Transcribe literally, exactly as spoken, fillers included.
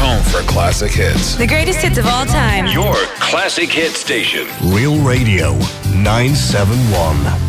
home for classic hits. The greatest hits of all time. Your classic hit station. Real Radio nine seven one.